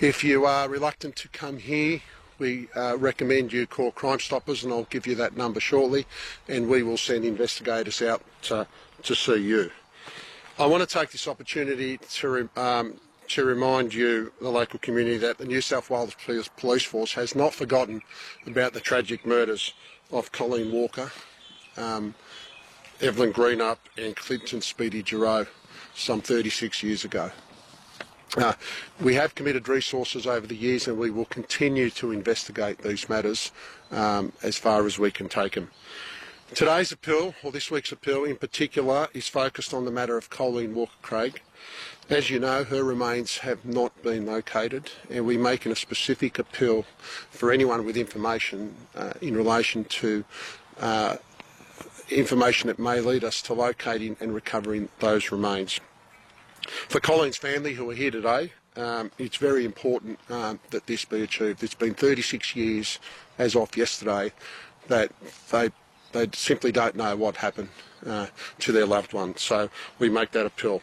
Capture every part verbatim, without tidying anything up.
If you are reluctant to come here, we uh, recommend you call Crime Stoppers, and I'll give you that number shortly, and we will send investigators out to, to see you. I want to take this opportunity to, um, to remind you, the local community, that the New South Wales Police Force has not forgotten about the tragic murders of Colleen Walker, um, Evelyn Greenup and Clinton Speedy Giroux some thirty-six years ago. Uh, we have committed resources over the years, and we will continue to investigate these matters um, as far as we can take them. Today's appeal, or this week's appeal in particular, is focused on the matter of Colleen Walker-Craig. As you know, her remains have not been located, and we're making a specific appeal for anyone with information uh, in relation to uh, information that may lead us to locating and recovering those remains. For Colleen's family, who are here today, um, it's very important um, that this be achieved. It's been thirty-six years, as of yesterday, that they, they simply don't know what happened uh, to their loved one. So we make that appeal.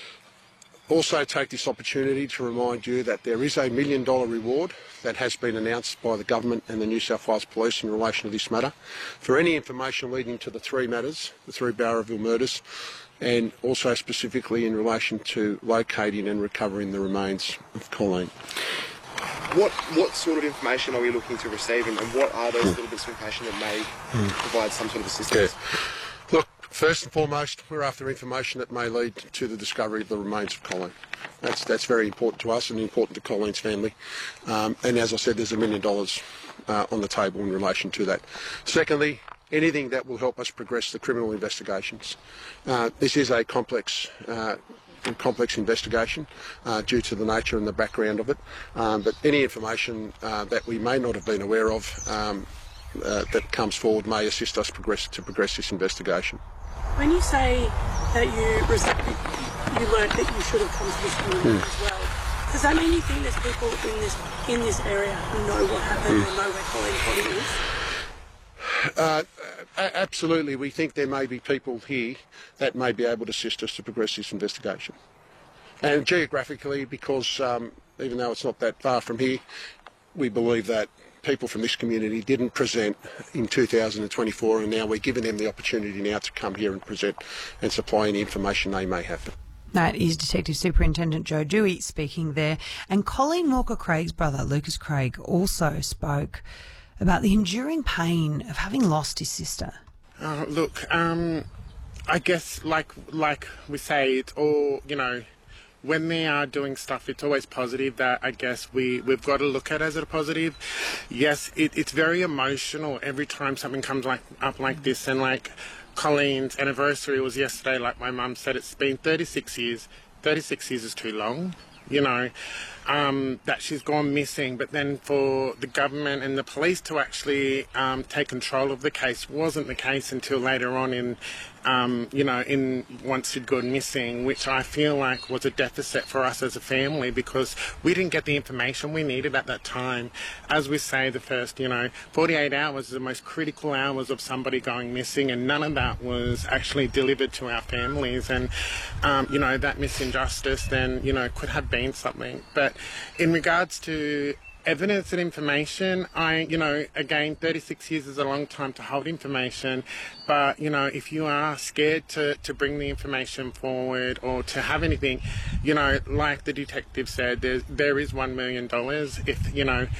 Also take this opportunity to remind you that there is a million dollar reward that has been announced by the government and the New South Wales Police in relation to this matter for any information leading to the three matters, the three Bowraville murders, and also specifically in relation to locating and recovering the remains of Colleen. What what sort of information are we looking to receive, and, and what are those mm. little bits of information that may mm. provide some sort of assistance? Yeah. Look, first and foremost, we're after information that may lead to the discovery of the remains of Colleen. That's, that's very important to us and important to Colleen's family. Um, and as I said, there's a million dollars uh, on the table in relation to that. Secondly, anything that will help us progress the criminal investigations. Uh, this is a complex uh, complex investigation uh, due to the nature and the background of it, um, but any information uh, that we may not have been aware of um, uh, that comes forward may assist us progress to progress this investigation. When you say that you you learned that you should have come to this community mm. as well, does that mean you think there's people in this in this area who know what happened mm. or know where Colleen's body is? Uh, absolutely. We think there may be people here that may be able to assist us to progress this investigation. And geographically, because um, even though it's not that far from here, we believe that people from this community didn't present in two thousand twenty-four, and now we're giving them the opportunity now to come here and present and supply any information they may have. That is Detective Superintendent Joe Dewey speaking there. And Colleen Walker-Craig's brother, Lucas Craig, also spoke about the enduring pain of having lost his sister. Uh, look, um, I guess like like we say, it's all, you know, when they are doing stuff, it's always positive that I guess we, we've got to look at as a positive. Yes, it, it's very emotional every time something comes like up like this, and like Colleen's anniversary was yesterday, like my mum said, it's been thirty-six years. thirty-six years is too long. You know, um, that she's gone missing, but then for the government and the police to actually um, take control of the case wasn't the case until later on in, um, you know, in once she'd gone missing, which I feel like was a deficit for us as a family because we didn't get the information we needed at that time. As we say, the first, you know, forty-eight hours is the most critical hours of somebody going missing, and none of that was actually delivered to our families. And, um, you know, that misinjustice then, you know, could have been something. But in regards to evidence and information, I, you know, again, thirty-six years is a long time to hold information, but, you know, if you are scared to, to bring the information forward or to have anything, you know, like the detective said, there, there is one million dollars. If, you know,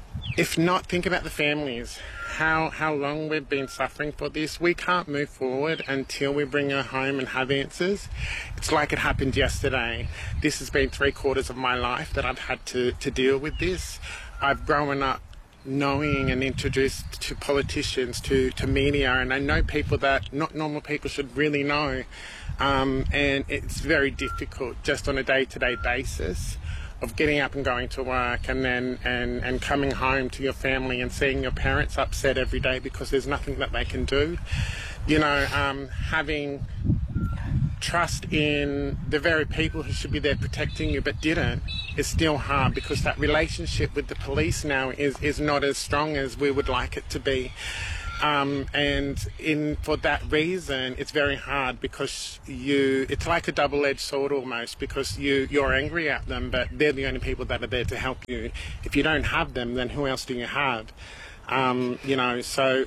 if not, think about the families. How, how long we've been suffering for this. We can't move forward until we bring her home and have answers. It's like it happened yesterday. This has been three quarters of my life that I've had to, to deal with this. I've grown up knowing and introduced to politicians, to, to media, and I know people that not normal people should really know. Um, and it's very difficult just on a day-to-day basis of getting up and going to work and then and, and coming home to your family and seeing your parents upset every day because there's nothing that they can do. You know, um, having trust in the very people who should be there protecting you but didn't is still hard because that relationship with the police now is, is not as strong as we would like it to be. Um, and in for that reason, it's very hard because you it's like a double-edged sword almost, because you you're angry at them, but they're the only people that are there to help you. If you don't have them, then who else do you have? Um, you know, so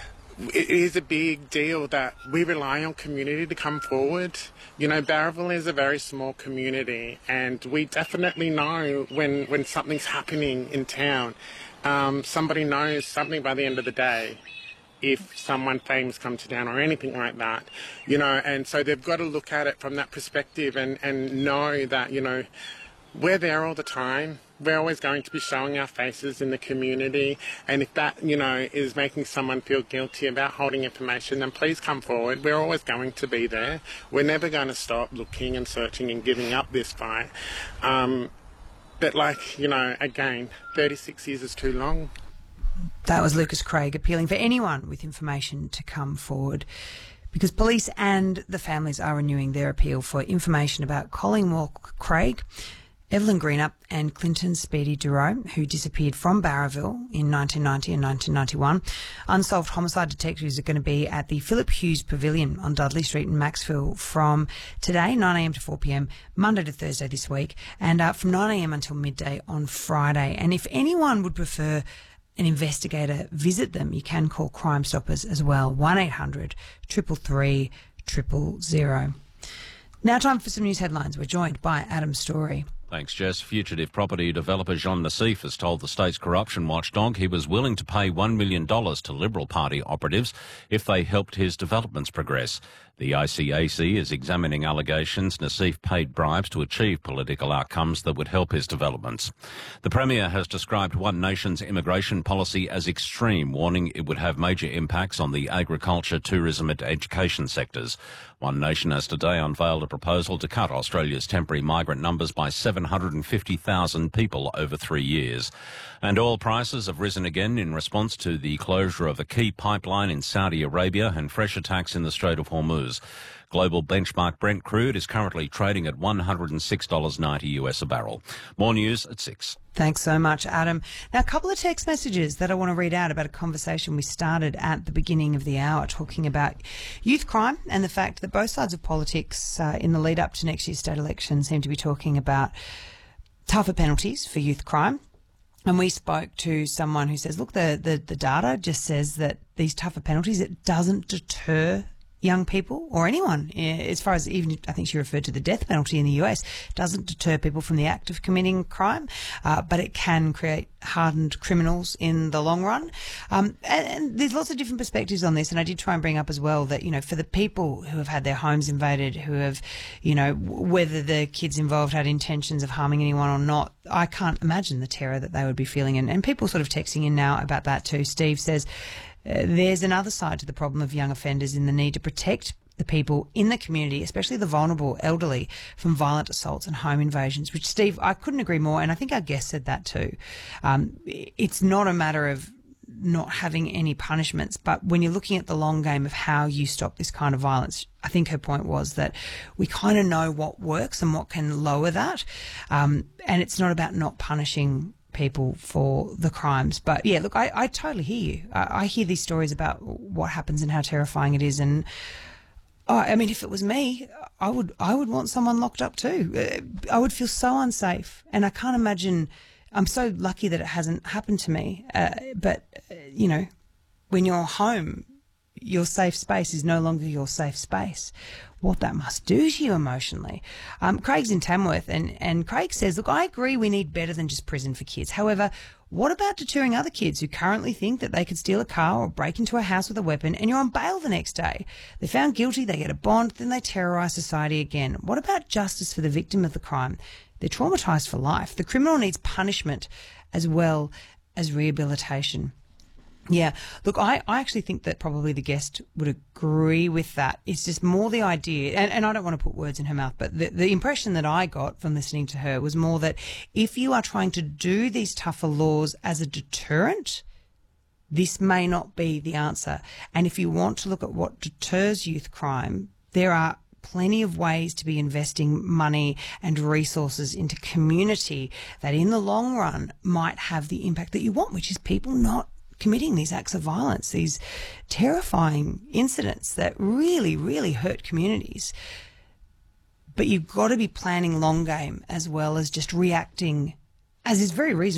it is a big deal that we rely on community to come forward. You know, Barraville is a very small community, and we definitely know when when something's happening in town. Um, somebody knows something by the end of the day. If someone famous comes to town or anything like that, you know, and so they've got to look at it from that perspective and, and know that, you know, we're there all the time. We're always going to be showing our faces in the community, and if that, you know, is making someone feel guilty about holding information, then please come forward. We're always going to be there. We're never going to stop looking and searching and giving up this fight. Um, but like, you know, again, thirty-six years is too long. That was Lucas Craig appealing for anyone with information to come forward, because police and the families are renewing their appeal for information about Colleen Walker Craig, Evelyn Greenup and Clinton Speedy Duro, who disappeared from Barraville in nineteen ninety and nineteen ninety-one. Unsolved homicide detectives are going to be at the Philip Hughes Pavilion on Dudley Street in Maxville from today, nine a m to four p m, Monday to Thursday this week, and uh, from nine a m until midday on Friday. And if anyone would prefer an investigator visit them, you can call Crime Stoppers as well, one eight hundred, three three three, zero zero zero. Now time for some news headlines. We're joined by Adam Story. Thanks, Jess. Fugitive property developer Jean Nassif has told the state's corruption watchdog he was willing to pay one million dollars to Liberal Party operatives if they helped his developments progress. The I C A C is examining allegations Nassif paid bribes to achieve political outcomes that would help his developments. The Premier has described One Nation's immigration policy as extreme, warning it would have major impacts on the agriculture, tourism and education sectors. One Nation has today unveiled a proposal to cut Australia's temporary migrant numbers by seven hundred fifty thousand people over three years. And oil prices have risen again in response to the closure of a key pipeline in Saudi Arabia and fresh attacks in the Strait of Hormuz. Global benchmark Brent crude is currently trading at one hundred six dollars ninety US a barrel. More news at six. Thanks so much, Adam. Now, a couple of text messages that I want to read out about a conversation we started at the beginning of the hour, talking about youth crime and the fact that both sides of politics uh, in the lead up to next year's state election seem to be talking about tougher penalties for youth crime. And we spoke to someone who says, look, the, the, the data just says that these tougher penalties, it doesn't deter young people or anyone, as far as even, I think she referred to the death penalty in the U S, doesn't deter people from the act of committing crime, uh, but it can create hardened criminals in the long run. Um, and, and there's lots of different perspectives on this, and I did try and bring up as well that, you know, for the people who have had their homes invaded, who have, you know, whether the kids involved had intentions of harming anyone or not, I can't imagine the terror that they would be feeling. And, and people sort of texting in now about that too. Steve says, Uh, there's another side to the problem of young offenders in the need to protect the people in the community, especially the vulnerable elderly, from violent assaults and home invasions, which, Steve, I couldn't agree more, and I think our guest said that too. Um, it's not a matter of not having any punishments, but when you're looking at the long game of how you stop this kind of violence, I think her point was that we kind of know what works and what can lower that, um, and it's not about not punishing people for the crimes. But yeah, look, I, I totally hear you. I, I hear these stories about what happens and how terrifying it is, and oh, I mean, if it was me, I would I would want someone locked up too. Uh, I would feel so unsafe, and I can't imagine. I'm so lucky that it hasn't happened to me. Uh, but uh, you know, when you're home, your safe space is no longer your safe space. What that must do to you emotionally. Um, Craig's in Tamworth, and, and Craig says, look, I agree we need better than just prison for kids. However, what about deterring other kids who currently think that they could steal a car or break into a house with a weapon and you're on bail the next day? They're found guilty, they get a bond, then they terrorise society again. What about justice for the victim of the crime? They're traumatised for life. The criminal needs punishment as well as rehabilitation. Yeah, look, I, I actually think that probably the guest would agree with that. It's just more the idea, and, and I don't want to put words in her mouth, but the, the impression that I got from listening to her was more that if you are trying to do these tougher laws as a deterrent, this may not be the answer. And if you want to look at what deters youth crime, there are plenty of ways to be investing money and resources into community that in the long run might have the impact that you want, which is people not committing these acts of violence, these terrifying incidents that really, really hurt communities. But you've got to be planning long game as well as just reacting, as is very reasonable.